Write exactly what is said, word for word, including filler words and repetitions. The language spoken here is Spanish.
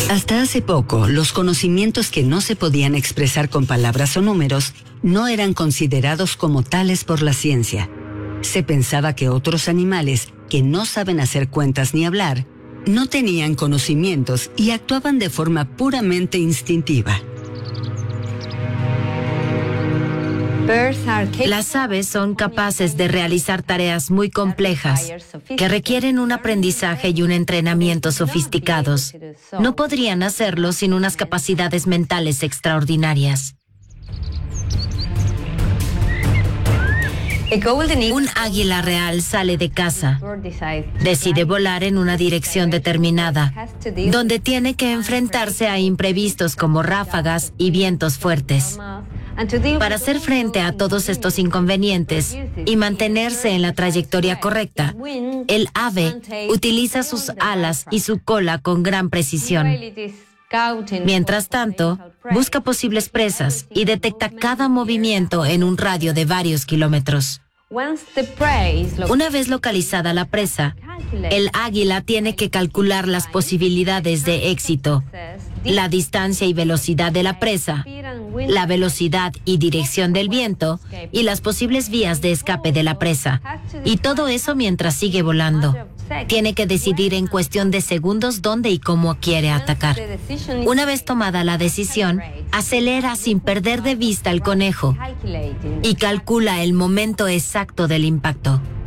Hasta hace poco, los conocimientos que no se podían expresar con palabras o números no eran considerados como tales por la ciencia. Se pensaba que otros animales, que no saben hacer cuentas ni hablar, no tenían conocimientos y actuaban de forma puramente instintiva. Las aves son capaces de realizar tareas muy complejas que requieren un aprendizaje y un entrenamiento sofisticados. No podrían hacerlo sin unas capacidades mentales extraordinarias. Un águila real sale de caza. Decide volar en una dirección determinada, donde tiene que enfrentarse a imprevistos como ráfagas y vientos fuertes. Para hacer frente a todos estos inconvenientes y mantenerse en la trayectoria correcta, el ave utiliza sus alas y su cola con gran precisión. Mientras tanto, busca posibles presas y detecta cada movimiento en un radio de varios kilómetros. Una vez localizada la presa, el águila tiene que calcular las posibilidades de éxito, la distancia y velocidad de la presa, la velocidad y dirección del viento y las posibles vías de escape de la presa. Y todo eso mientras sigue volando. Tiene que decidir en cuestión de segundos dónde y cómo quiere atacar. Una vez tomada la decisión, acelera sin perder de vista al conejo y calcula el momento exacto del impacto.